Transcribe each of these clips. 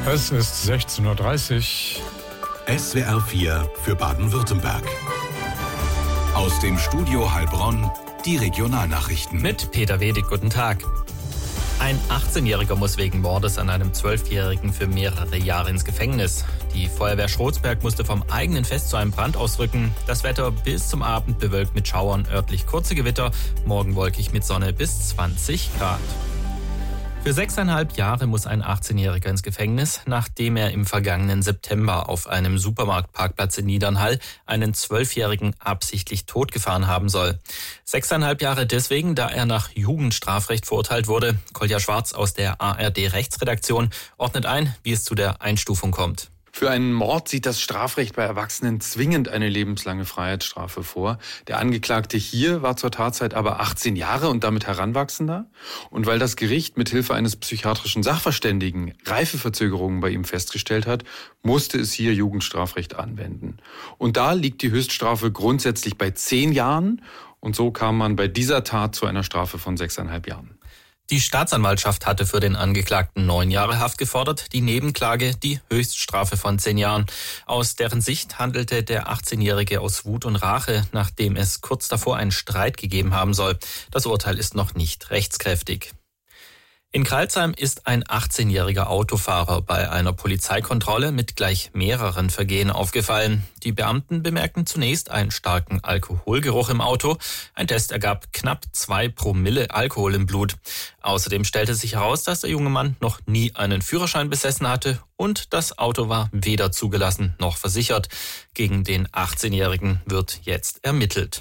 Es ist 16:30 Uhr. SWR 4 für Baden-Württemberg. Aus dem Studio Heilbronn die Regionalnachrichten. Mit Peter Wedig, guten Tag. Ein 18-Jähriger muss wegen Mordes an einem 12-Jährigen für mehrere Jahre ins Gefängnis. Die Feuerwehr Schrotsberg musste vom eigenen Fest zu einem Brand ausrücken. Das Wetter bis zum Abend bewölkt mit Schauern, örtlich kurze Gewitter, morgen wolkig mit Sonne bis 20 Grad. Für 6,5 Jahre muss ein 18-Jähriger ins Gefängnis, nachdem er im vergangenen September auf einem Supermarktparkplatz in Niedernhall einen 12-Jährigen absichtlich totgefahren haben soll. 6,5 Jahre deswegen, da er nach Jugendstrafrecht verurteilt wurde. Kolja Schwarz aus der ARD-Rechtsredaktion ordnet ein, wie es zu der Einstufung kommt. Für einen Mord sieht das Strafrecht bei Erwachsenen zwingend eine lebenslange Freiheitsstrafe vor. Der Angeklagte hier war zur Tatzeit aber 18 Jahre und damit Heranwachsender. Und weil das Gericht mit Hilfe eines psychiatrischen Sachverständigen Reifeverzögerungen bei ihm festgestellt hat, musste es hier Jugendstrafrecht anwenden. Und da liegt die Höchststrafe grundsätzlich bei 10 Jahren. Und so kam man bei dieser Tat zu einer Strafe von 6,5 Jahren. Die Staatsanwaltschaft hatte für den Angeklagten 9 Jahre Haft gefordert, die Nebenklage die Höchststrafe von 10 Jahren. Aus deren Sicht handelte der 18-Jährige aus Wut und Rache, nachdem es kurz davor einen Streit gegeben haben soll. Das Urteil ist noch nicht rechtskräftig. In Crailsheim ist ein 18-jähriger Autofahrer bei einer Polizeikontrolle mit gleich mehreren Vergehen aufgefallen. Die Beamten bemerkten zunächst einen starken Alkoholgeruch im Auto. Ein Test ergab knapp 2 Promille Alkohol im Blut. Außerdem stellte sich heraus, dass der junge Mann noch nie einen Führerschein besessen hatte und das Auto war weder zugelassen noch versichert. Gegen den 18-Jährigen wird jetzt ermittelt.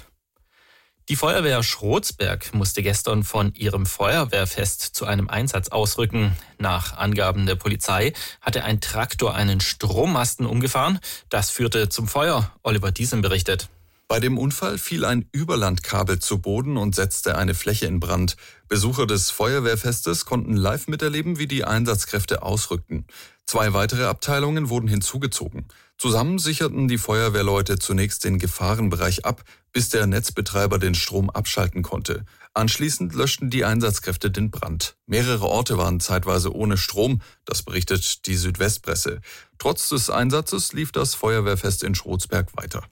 Die Feuerwehr Schrotsberg musste gestern von ihrem Feuerwehrfest zu einem Einsatz ausrücken. Nach Angaben der Polizei hatte ein Traktor einen Strommasten umgefahren. Das führte zum Feuer. Oliver Diesem berichtet. Bei dem Unfall fiel ein Überlandkabel zu Boden und setzte eine Fläche in Brand. Besucher des Feuerwehrfestes konnten live miterleben, wie die Einsatzkräfte ausrückten. 2 weitere Abteilungen wurden hinzugezogen. Zusammen sicherten die Feuerwehrleute zunächst den Gefahrenbereich ab, bis der Netzbetreiber den Strom abschalten konnte. Anschließend löschten die Einsatzkräfte den Brand. Mehrere Orte waren zeitweise ohne Strom, das berichtet die Südwestpresse. Trotz des Einsatzes lief das Feuerwehrfest in Schrotsberg weiter.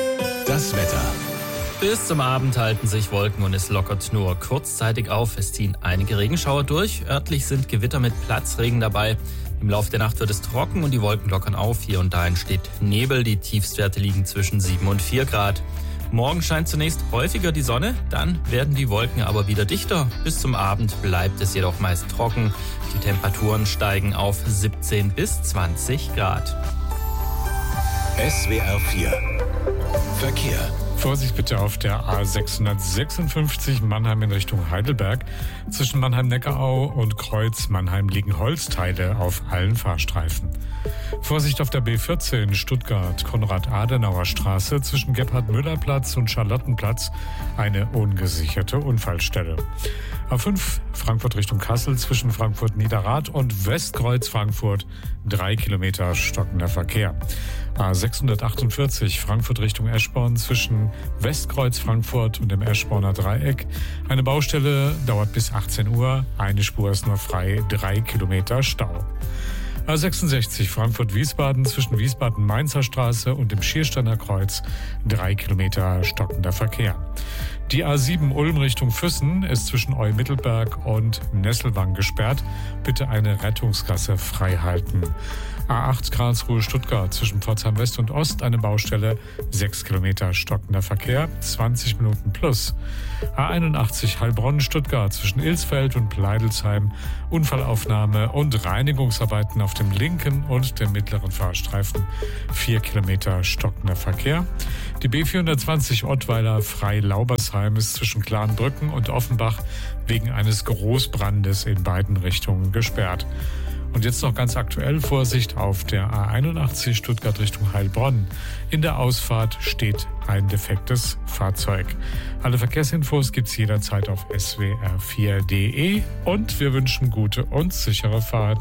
Das Wetter. Bis zum Abend halten sich Wolken und es lockert nur kurzzeitig auf. Es ziehen einige Regenschauer durch. Örtlich sind Gewitter mit Platzregen dabei. Im Laufe der Nacht wird es trocken und die Wolken lockern auf. Hier und da entsteht Nebel. Die Tiefstwerte liegen zwischen 7 und 4 Grad. Morgen scheint zunächst häufiger die Sonne, dann werden die Wolken aber wieder dichter. Bis zum Abend bleibt es jedoch meist trocken. Die Temperaturen steigen auf 17 bis 20 Grad. SWR 4 Verkehr. Vorsicht bitte auf der A656 Mannheim in Richtung Heidelberg. Zwischen Mannheim-Neckarau und Kreuz Mannheim liegen Holzteile auf allen Fahrstreifen. Vorsicht auf der B14 Stuttgart Konrad-Adenauer-Straße zwischen Gebhard-Müller-Platz und Charlottenplatz eine ungesicherte Unfallstelle. A5 Frankfurt Richtung Kassel zwischen Frankfurt-Niederrad und Westkreuz Frankfurt 3 Kilometer stockender Verkehr. A648 Frankfurt Richtung Eschborn zwischen Westkreuz Frankfurt und dem Eschborner Dreieck. Eine Baustelle dauert bis 18 Uhr. Eine Spur ist nur frei, 3 Kilometer Stau. A66 Frankfurt-Wiesbaden zwischen Wiesbaden-Mainzer Straße und dem Schiersteiner Kreuz 3 Kilometer stockender Verkehr. Die A7 Ulm Richtung Füssen ist zwischen Eu-Mittelberg und Nesselwang gesperrt. Bitte eine Rettungsgasse frei halten. A8 Karlsruhe-Stuttgart zwischen Pforzheim West und Ost eine Baustelle, 6 Kilometer stockender Verkehr, 20 Minuten plus. A81 Heilbronn-Stuttgart zwischen Ilsfeld und Pleidelsheim, Unfallaufnahme und Reinigungsarbeiten auf dem linken und dem mittleren Fahrstreifen, 4 Kilometer stockender Verkehr. Die B420 Ottweiler-Frei-Laubersheim ist zwischen Klarenbrücken und Offenbach wegen eines Großbrandes in beiden Richtungen gesperrt. Und jetzt noch ganz aktuell Vorsicht auf der A81 Stuttgart Richtung Heilbronn. In der Ausfahrt steht ein defektes Fahrzeug. Alle Verkehrsinfos gibt's jederzeit auf swr4.de und wir wünschen gute und sichere Fahrt.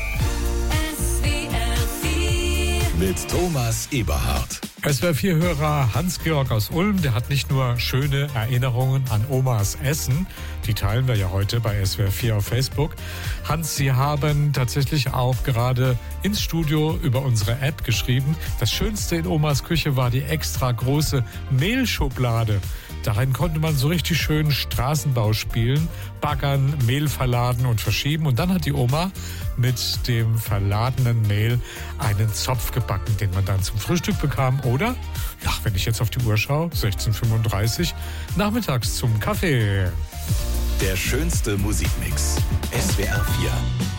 Mit Thomas Eberhardt. SWR4-Hörer Hans-Georg aus Ulm, der hat nicht nur schöne Erinnerungen an Omas Essen. Die teilen wir ja heute bei SWR 4 auf Facebook. Hans, Sie haben tatsächlich auch gerade ins Studio über unsere App geschrieben, das Schönste in Omas Küche war die extra große Mehlschublade. Darin konnte man so richtig schön Straßenbau spielen, baggern, Mehl verladen und verschieben. Und dann hat die Oma mit dem verladenen Mehl einen Zopf gebacken, den man dann zum Frühstück bekam. Oder, ja, wenn ich jetzt auf die Uhr schaue, 16:35 Uhr, nachmittags zum Kaffee. Der schönste Musikmix. SWR 4.